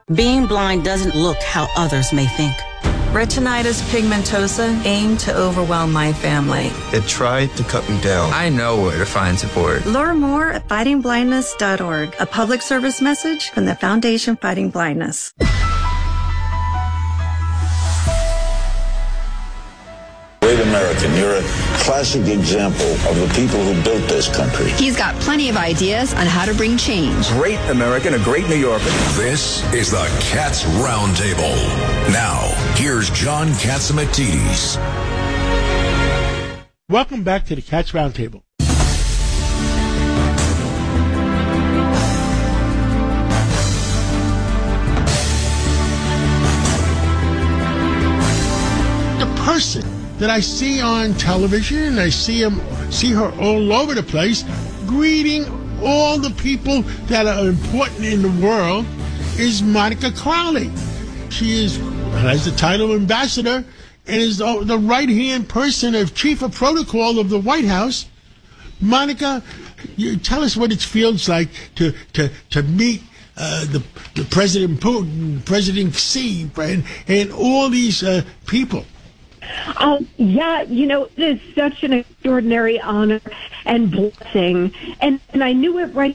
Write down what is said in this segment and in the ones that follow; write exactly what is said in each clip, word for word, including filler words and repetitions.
Being blind doesn't look how others may think. Retinitis pigmentosa aimed to overwhelm my family. It tried to cut me down. I know where to find support. Learn more at fighting blindness dot org. A public service message from the Foundation Fighting Blindness. Great American, you're a classic example of the people who built this country. He's got plenty of ideas on how to bring change. Great American, a great New Yorker. This is the Cats Roundtable. Now, here's John Catsimatidis. Welcome back to the Cats Roundtable. The person that I see on television, and I see him, see her all over the place, greeting all the people that are important in the world, is Monica Crowley. She is has the title of ambassador and is the, the right-hand person of chief of protocol of the White House. Monica, you tell us what it feels like to to to meet uh, the, the President Putin, President Xi, and, and all these uh, people. Um, yeah, you know, it is such an extraordinary honor and blessing. And, and I knew it right,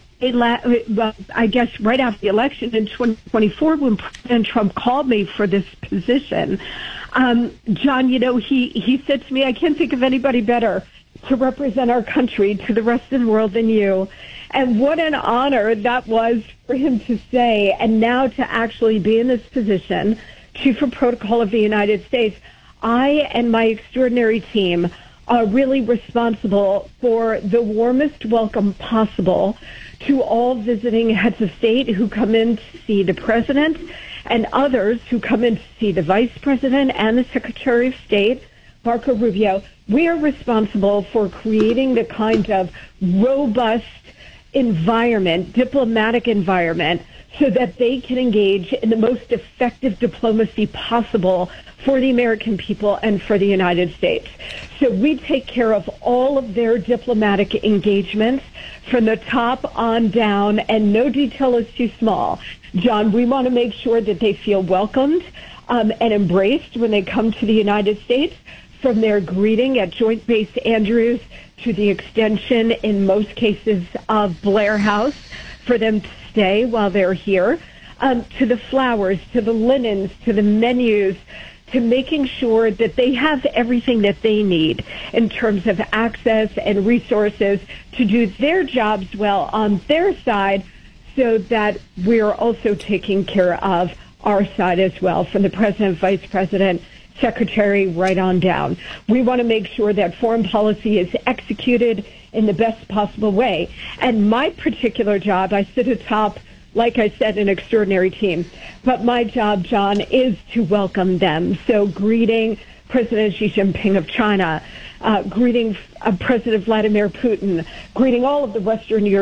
well, I guess, right after the election in twenty twenty-four when President Trump called me for this position. Um, John, you know, he, he said to me, I can't think of anybody better to represent our country to the rest of the world than you. And what an honor that was for him to say. And now to actually be in this position, Chief of Protocol of the United States, I and my extraordinary team are really responsible for the warmest welcome possible to all visiting heads of state who come in to see the president and others who come in to see the vice president and the Secretary of State, Marco Rubio. We are responsible for creating the kind of robust environment, diplomatic environment, so that they can engage in the most effective diplomacy possible for the American people and for the United States. So we take care of all of their diplomatic engagements from the top on down, and no detail is too small. John, we want to make sure that they feel welcomed um, and embraced when they come to the United States, from their greeting at Joint Base Andrews to the extension, in most cases, of Blair House, for them to stay while they're here, um, to the flowers, to the linens, to the menus, to making sure that they have everything that they need in terms of access and resources to do their jobs well on their side, so that we're also taking care of our side as well, from the president, vice president, secretary, right on down. We want to make sure that foreign policy is executed in the best possible way. And my particular job, I sit atop, like I said, an extraordinary team. But my job, John, is to welcome them. So greeting President Xi Jinping of China, uh, greeting uh, President Vladimir Putin, greeting all of the Western European